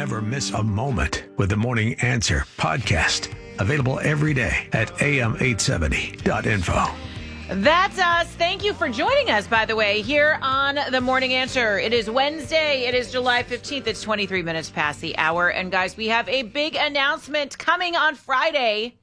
Never miss a moment with the Morning Answer podcast. Available every day at am870.info. That's us. Thank you for joining us, by the way, here on The Morning Answer. It is Wednesday. It is July 15th. It's 23 minutes past the hour. And guys, we have a big announcement coming on Friday.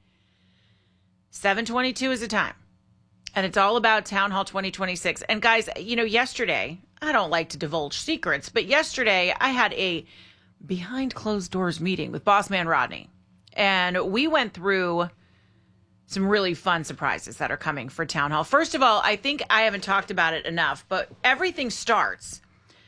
7:22 is the time. And it's all about Town Hall 2026. And guys, you know, yesterday, I don't like to divulge secrets, but yesterday I had a behind closed doors meeting with Boss Man Rodney. And we went through some really fun surprises that are coming for Town Hall. First of all, I think I haven't talked about it enough, but everything starts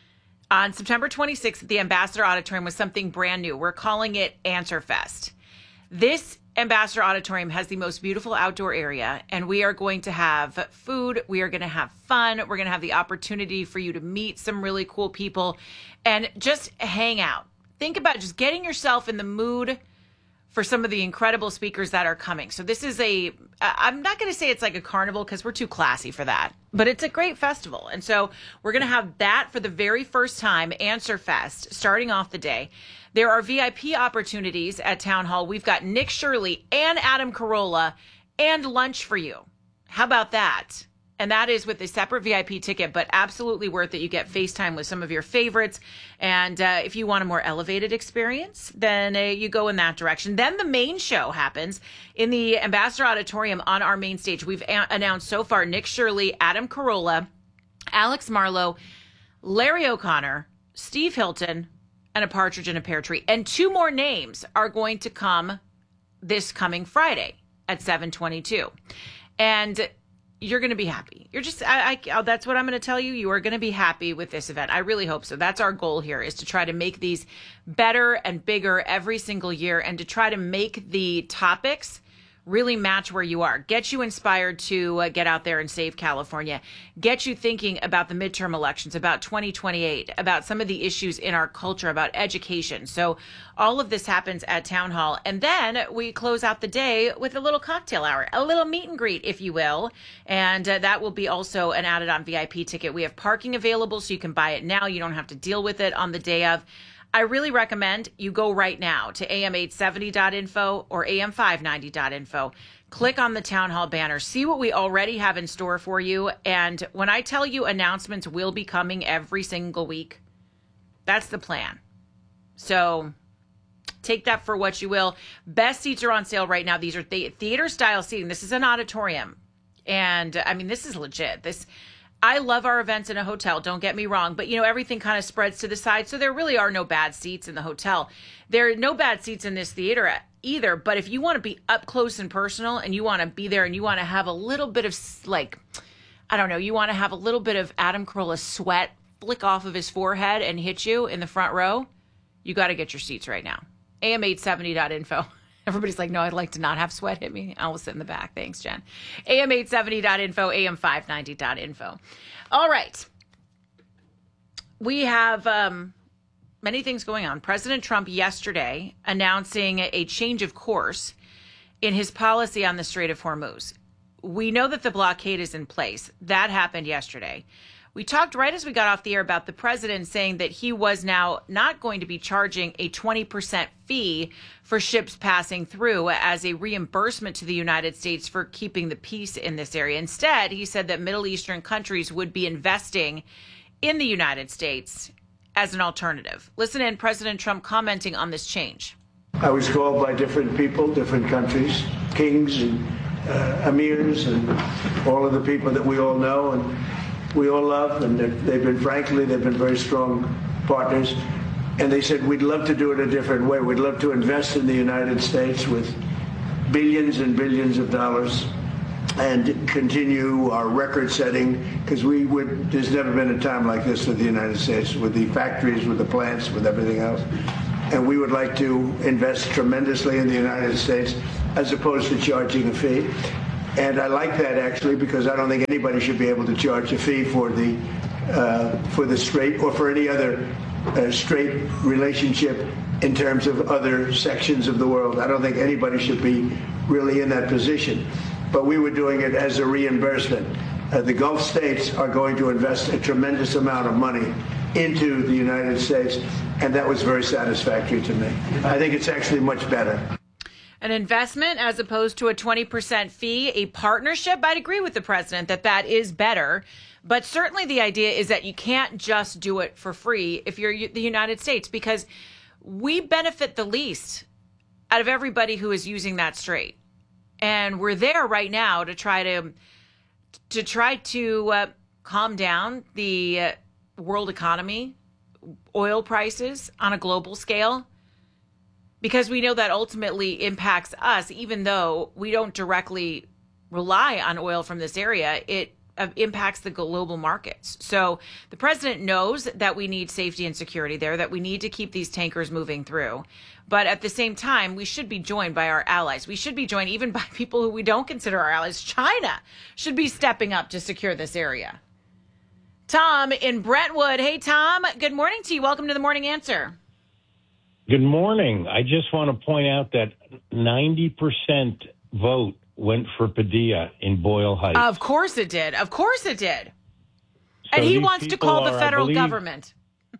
on September 26th at the Ambassador Auditorium with something brand new. We're calling it Answer Fest. This Ambassador Auditorium has the most beautiful outdoor area, and we are going to have food. We are going to have fun. We're going to have the opportunity for you to meet some really cool people and just hang out. Think about just getting yourself in the mood for some of the incredible speakers that are coming. So this is I'm not going to say it's like a carnival because we're too classy for that, but it's a great festival. And so we're going to have that for the very first time, Answer Fest, starting off the day. There are VIP opportunities at Town Hall. We've got Nick Shirley and Adam Carolla and lunch for you. How about that? And that is with a separate VIP ticket, but absolutely worth it. You get FaceTime with some of your favorites. And if you want a more elevated experience, then you go in that direction. Then the main show happens in the Ambassador Auditorium on our main stage. We've announced so far Nick Shirley, Adam Carolla, Alex Marlowe, Larry O'Connor, Steve Hilton, and A Partridge in a Pear Tree. And two more names are going to come this coming Friday at 7:22. And you're going to be happy. You're just, that's what I'm going to tell you. You are going to be happy with this event. I really hope so. That's our goal here, is to try to make these better and bigger every single year and to try to make the topics really match where you are. Get you inspired to get out there and save California. Get you thinking about the midterm elections, about 2028, about some of the issues in our culture, about education. So all of this happens at Town Hall. And then we close out the day with a little cocktail hour, a little meet and greet, if you will. And that will be also an added on VIP ticket. We have parking available, so you can buy it now. You don't have to deal with it on the day of. I really recommend you go right now to am870.info or am590.info. Click on the Town Hall banner. See what we already have in store for you. And when I tell you announcements will be coming every single week, that's the plan. So take that for what you will. Best seats are on sale right now. These are theater-style seating. This is an auditorium. And, I mean, this is legit. I love our events in a hotel, don't get me wrong, but, you know, everything kind of spreads to the side, so there really are no bad seats in the hotel. There are no bad seats in this theater either, but if you want to be up close and personal and you want to be there and you want to have a little bit of, like, I don't know, you want to have a little bit of Adam Carolla's sweat flick off of his forehead and hit you in the front row, you got to get your seats right now. am870.info. Everybody's like, no, I'd like to not have sweat hit me. I'll sit in the back. Thanks, Jen. am870.info, am590.info. All right. We have many things going on. President Trump yesterday announcing a change of course in his policy on the Strait of Hormuz. We know that the blockade is in place. That happened yesterday. We talked right as we got off the air about the president saying that he was now not going to be charging a 20% fee for ships passing through as a reimbursement to the United States for keeping the peace in this area. Instead, he said that Middle Eastern countries would be investing in the United States as an alternative. Listen in, President Trump commenting on this change. I was called by different people, different countries, kings and emirs and all of the people that we all know and we all love, and they've been very strong partners. And they said, we'd love to do it a different way. We'd love to invest in the United States with billions and billions of dollars and continue our record setting, because there's never been a time like this with the United States, with the factories, with the plants, with everything else. And we would like to invest tremendously in the United States as opposed to charging a fee. And I like that, actually, because I don't think anybody should be able to charge a fee for the strait or for any other straight relationship in terms of other sections of the world. I don't think anybody should be really in that position. But we were doing it as a reimbursement. The Gulf states are going to invest a tremendous amount of money into the United States, and that was very satisfactory to me. I think it's actually much better. An investment as opposed to a 20% fee, a partnership. I'd agree with the president that is better. But certainly the idea is that you can't just do it for free if you're the United States, because we benefit the least out of everybody who is using that strait. And we're there right now to try to calm down the world economy, oil prices on a global scale, because we know that ultimately impacts us, even though we don't directly rely on oil from this area. It impacts the global markets. So the president knows that we need safety and security there, that we need to keep these tankers moving through. But at the same time, we should be joined by our allies. We should be joined even by people who we don't consider our allies. China should be stepping up to secure this area. Tom in Brentwood. Hey, Tom, good morning to you. Welcome to the Morning Answer. Good morning. I just want to point out that 90% vote went for Padilla in Boyle Heights. Of course it did. Of course it did. So and he wants to call the federal government.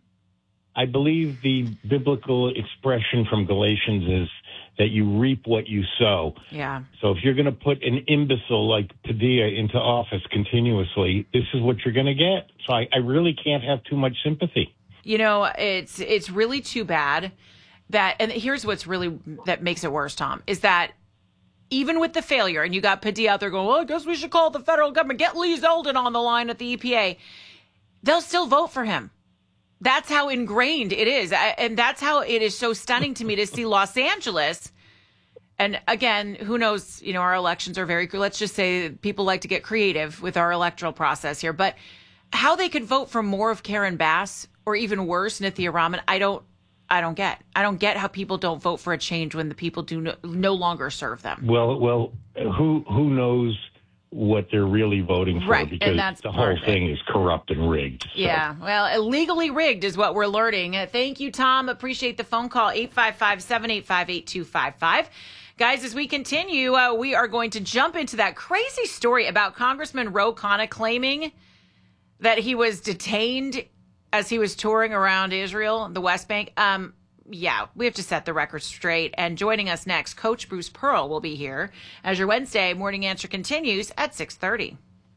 I believe the biblical expression from Galatians is that you reap what you sow. Yeah. So if you're going to put an imbecile like Padilla into office continuously, this is what you're going to get. So I really can't have too much sympathy. You know, it's really too bad that, and here's what's really, that makes it worse, Tom, is that even with the failure, and you got Padilla out there going, well, I guess we should call the federal government, get Lee Zeldin on the line at the EPA, they'll still vote for him. That's how ingrained it is. And that's how it is so stunning to me to see Los Angeles. And again, who knows, you know, our elections are very, let's just say people like to get creative with our electoral process here, but how they could vote for more of Karen Bass or even worse, Nithya Raman, I don't get. I don't get how people don't vote for a change when the people do no longer serve them. Well, who knows what they're really voting for? Right, because and that's the whole thing is corrupt and rigged. So. Yeah, well, illegally rigged is what we're learning. Thank you, Tom. Appreciate the phone call, 855-785-8255. Guys, as we continue, we are going to jump into that crazy story about Congressman Ro Khanna claiming that he was detained as he was touring around Israel, the West Bank. Yeah, we have to set the record straight. And joining us next, Coach Bruce Pearl will be here as your Wednesday Morning Answer continues at 6:30.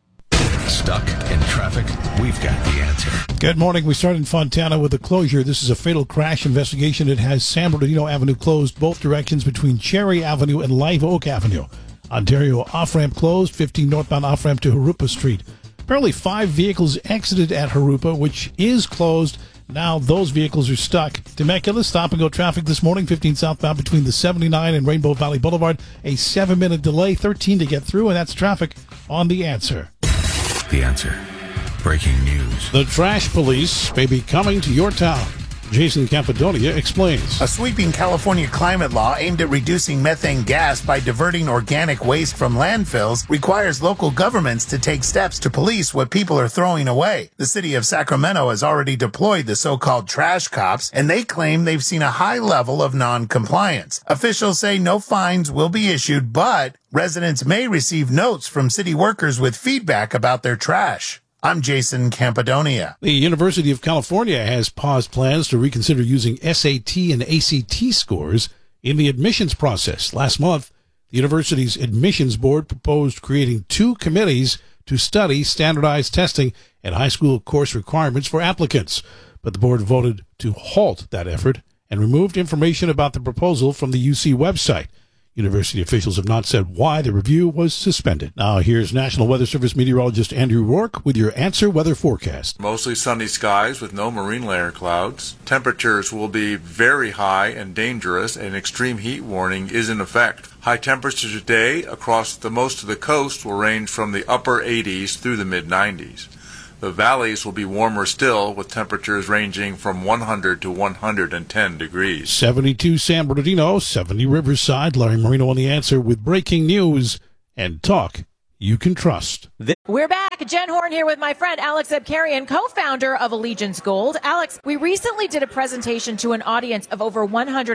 Stuck in traffic? We've got the answer. Good morning. We start in Fontana with a closure. This is a fatal crash investigation. It has San Bernardino Avenue closed both directions between Cherry Avenue and Live Oak Avenue. Ontario off-ramp closed, 15 northbound off-ramp to Harupa Street. Apparently 5 vehicles exited at Harupa, which is closed. Now those vehicles are stuck. Temecula, stop-and-go traffic this morning, 15 southbound between the 79 and Rainbow Valley Boulevard. A 7-minute delay, 13 to get through, and that's traffic on The Answer. The Answer. Breaking news. The trash police may be coming to your town. Jason Campodonia explains. A sweeping California climate law aimed at reducing methane gas by diverting organic waste from landfills requires local governments to take steps to police what people are throwing away. The city of Sacramento has already deployed the so-called trash cops, and they claim they've seen a high level of non-compliance. Officials say no fines will be issued, but residents may receive notes from city workers with feedback about their trash. I'm Jason Campodonia. The University of California has paused plans to reconsider using SAT and ACT scores in the admissions process. Last month, the university's admissions board proposed creating 2 committees to study standardized testing and high school course requirements for applicants. But the board voted to halt that effort and removed information about the proposal from the UC website. University officials have not said why the review was suspended. Now here's National Weather Service meteorologist Andrew Rourke with your Answer weather forecast. Mostly sunny skies with no marine layer clouds. Temperatures will be very high and dangerous. An extreme heat warning is in effect. High temperatures today across most of the coast will range from the upper 80s through the mid-90s. The valleys will be warmer still, with temperatures ranging from 100 to 110 degrees. 72 San Bernardino, 70 Riverside. Larry Marino on The Answer with breaking news and talk you can trust. We're back. Jen Horn here with my friend Alex Abkarian, co-founder of Allegiance Gold. Alex, we recently did a presentation to an audience of over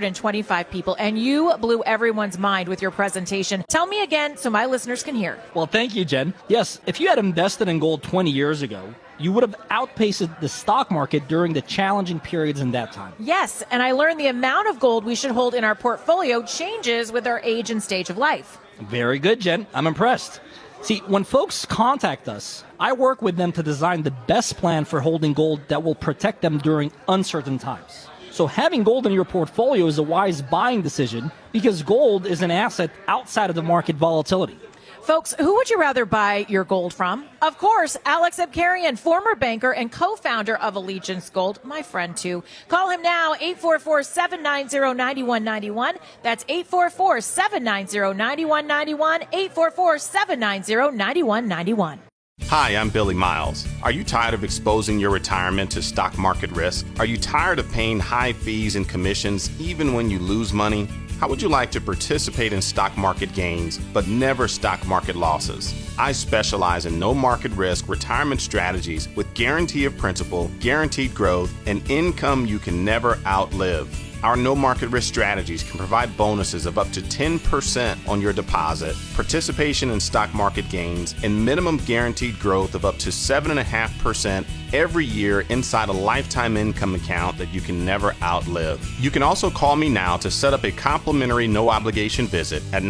125 people, and you blew everyone's mind with your presentation. Tell me again so my listeners can hear. Well, thank you, Jen. Yes, if you had invested in gold 20 years ago, you would have outpaced the stock market during the challenging periods in that time. Yes, and I learned the amount of gold we should hold in our portfolio changes with our age and stage of life. Very good, Jen. I'm impressed. See, when folks contact us, I work with them to design the best plan for holding gold that will protect them during uncertain times. So having gold in your portfolio is a wise buying decision because gold is an asset outside of the market volatility. Folks, who would you rather buy your gold from? Of course, Alex Abkarian, former banker and co-founder of Allegiance Gold, my friend too. Call him now, 844-790-9191. That's 844-790-9191, 844-790-9191. Hi, I'm Billy Miles. Are you tired of exposing your retirement to stock market risk? Are you tired of paying high fees and commissions even when you lose money? How would you like to participate in stock market gains, but never stock market losses? I specialize in no market risk retirement strategies with guarantee of principal, guaranteed growth, and income you can never outlive. Our no market risk strategies can provide bonuses of up to 10% on your deposit, participation in stock market gains, and minimum guaranteed growth of up to 7.5% every year inside a lifetime income account that you can never outlive. You can also call me now to set up a complimentary no obligation visit at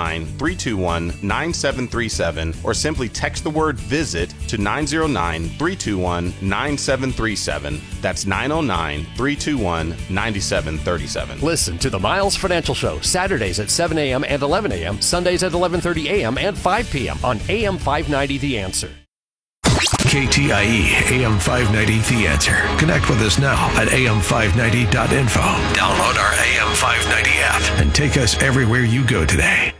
909-321-9737 or simply text the word visit to 909-321-9737. That's 909-321-9737. Listen to the Miles Financial Show Saturdays at 7 a.m. and 11 a.m., Sundays at 11:30 a.m. and 5 p.m. on AM 590 The Answer. KTIE AM 590 The Answer. Connect with us now at am590.info. Download our AM 590 app and take us everywhere you go today.